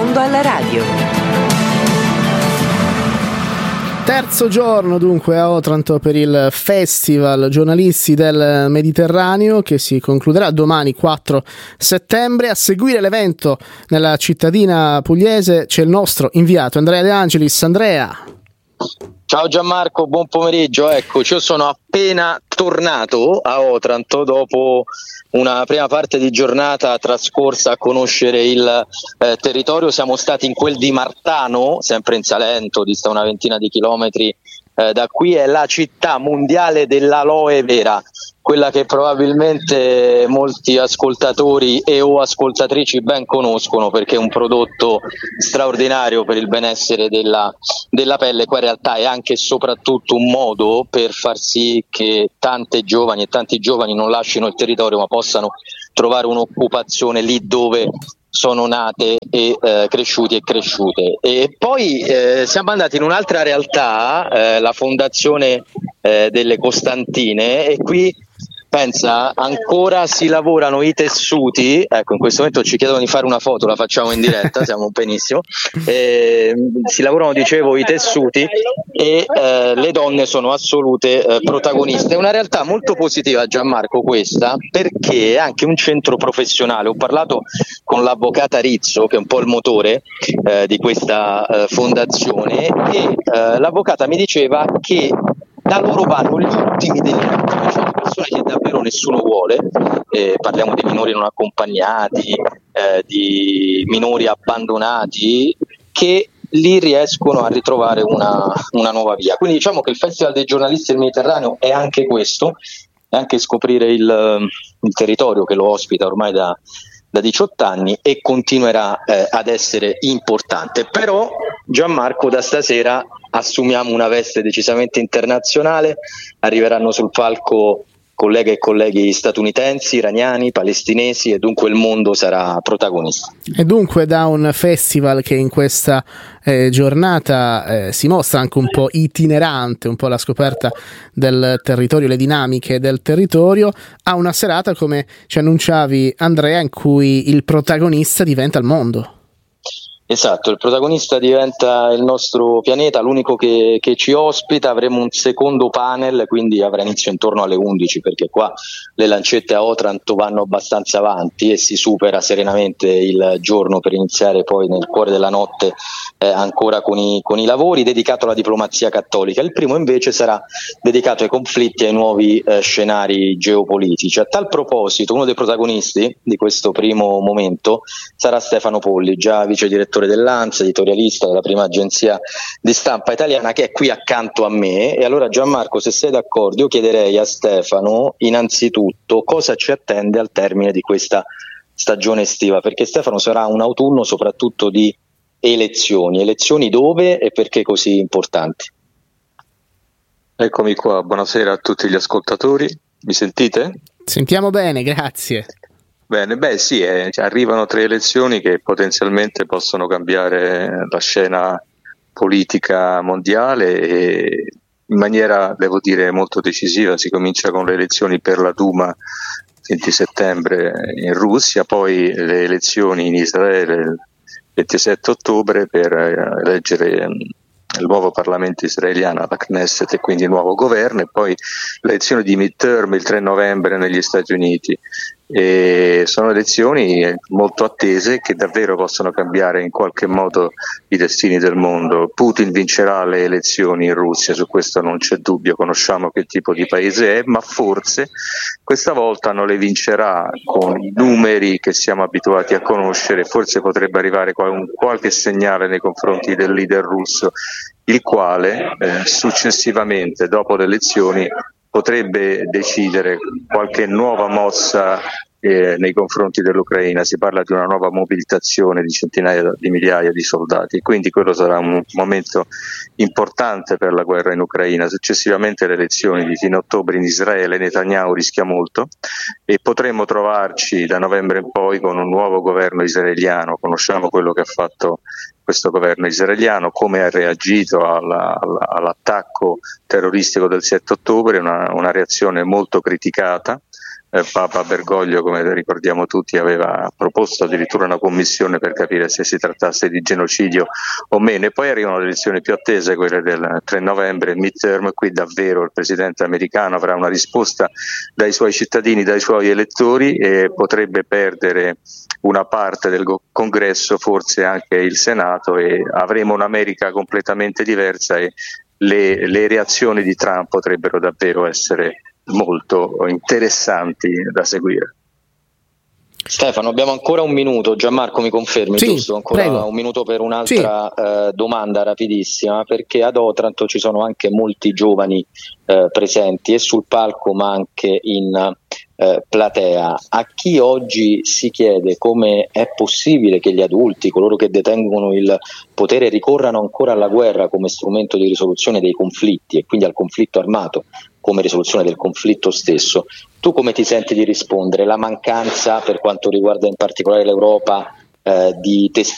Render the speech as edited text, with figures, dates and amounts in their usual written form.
mondo alla radio. Terzo giorno dunque a Otranto per il Festival Giornalisti del Mediterraneo, che si concluderà domani 4 settembre. A seguire l'evento nella cittadina pugliese c'è il nostro inviato Andrea De Angelis. Andrea. Ciao Gianmarco, buon pomeriggio. Eccoci, io sono appena tornato a Otranto dopo una prima parte di giornata trascorsa a conoscere il territorio. Siamo stati in quel di Martano, sempre in Salento, dista una ventina di chilometri da qui. È la città mondiale dell'aloe vera, quella che probabilmente molti ascoltatori e o ascoltatrici ben conoscono, perché è un prodotto straordinario per il benessere della pelle. Qua in realtà è anche e soprattutto un modo per far sì che tante giovani e tanti giovani non lasciano il territorio, ma possano trovare un'occupazione lì dove sono nate e cresciuti e cresciute. E poi siamo andati in un'altra realtà, la fondazione delle Costantine, e qui pensa, ancora si lavorano i tessuti. Ecco, in questo momento ci chiedono di fare una foto, la facciamo in diretta, siamo benissimo. Si lavorano, dicevo, i tessuti e le donne sono assolute protagoniste. È una realtà molto positiva, Gianmarco, questa, perché è anche un centro professionale. Ho parlato con l'avvocata Rizzo, che è un po' il motore di questa fondazione, e l'avvocata mi diceva che da loro vanno gli ultimi degli ultimi, cioè persone che davvero nessuno vuole. Parliamo di minori non accompagnati, di minori abbandonati, che lì riescono a ritrovare una nuova via. Quindi diciamo che il Festival dei Giornalisti del Mediterraneo è anche questo, è anche scoprire il territorio che lo ospita ormai da 18 anni e continuerà ad essere importante. Però, Gianmarco, da stasera assumiamo una veste decisamente internazionale. Arriveranno sul palco colleghe e colleghi statunitensi, iraniani, palestinesi, e dunque il mondo sarà protagonista. E dunque da un festival che in questa giornata si mostra anche un po' itinerante, un po' la scoperta del territorio, le dinamiche del territorio, a una serata, come ci annunciavi Andrea, in cui il protagonista diventa il mondo. Esatto, il protagonista diventa il nostro pianeta, l'unico che ci ospita. Avremo un secondo panel, quindi avrà inizio intorno alle 11, perché qua le lancette a Otranto vanno abbastanza avanti e si supera serenamente il giorno per iniziare poi nel cuore della notte ancora con i lavori, dedicato alla diplomazia cattolica. Il primo invece sarà dedicato ai conflitti e ai nuovi scenari geopolitici. A tal proposito, uno dei protagonisti di questo primo momento sarà Stefano Polli, già vice direttore dell'ANSA, editorialista della prima agenzia di stampa italiana, che è qui accanto a me. E allora, Gianmarco, se sei d'accordo, io chiederei a Stefano innanzitutto cosa ci attende al termine di questa stagione estiva, perché Stefano sarà un autunno soprattutto di elezioni dove e perché così importanti. Eccomi qua, buonasera a tutti gli ascoltatori, mi sentite? Sentiamo bene, grazie. Bene, sì, arrivano 3 elezioni che potenzialmente possono cambiare la scena politica mondiale e in maniera, devo dire, molto decisiva. Si comincia con le elezioni per la Duma 20 settembre in Russia, poi le elezioni in Israele il 27 ottobre per eleggere il nuovo Parlamento israeliano, la Knesset, e quindi il nuovo governo, e poi le elezioni di midterm il 3 novembre negli Stati Uniti. E sono elezioni molto attese che davvero possono cambiare in qualche modo i destini del mondo. Putin vincerà le elezioni in Russia, su questo non c'è dubbio, conosciamo che tipo di paese è, ma forse questa volta non le vincerà con i numeri che siamo abituati a conoscere. Forse potrebbe arrivare qualche segnale nei confronti del leader russo, il quale successivamente, dopo le elezioni, potrebbe decidere qualche nuova mossa nei confronti dell'Ucraina. Si parla di una nuova mobilitazione di centinaia di migliaia di soldati, quindi quello sarà un momento importante per la guerra in Ucraina. Successivamente le elezioni di fine ottobre in Israele. Netanyahu rischia molto e potremmo trovarci da novembre in poi con un nuovo governo israeliano. Conosciamo quello che ha fatto questo governo israeliano, come ha reagito all'attacco terroristico del 7 ottobre, una reazione molto criticata Papa Bergoglio, come ricordiamo tutti, aveva proposto addirittura una commissione per capire se si trattasse di genocidio o meno, e poi arrivano le elezioni più attese, quelle del 3 novembre, midterm. Qui davvero il presidente americano avrà una risposta dai suoi cittadini, dai suoi elettori, e potrebbe perdere una parte del congresso, forse anche il Senato, e avremo un'America completamente diversa, e le reazioni di Trump potrebbero davvero essere molto interessanti da seguire. Stefano, abbiamo ancora un minuto. Gianmarco, mi confermi, sì, giusto? Ancora prego. Un minuto per un'altra domanda rapidissima, perché ad Otranto ci sono anche molti giovani presenti, e sul palco ma anche in platea. A chi oggi si chiede come è possibile che gli adulti, coloro che detengono il potere, ricorrano ancora alla guerra come strumento di risoluzione dei conflitti, e quindi al conflitto armato come risoluzione del conflitto stesso, tu come ti senti di rispondere? La mancanza, per quanto riguarda in particolare l'Europa, di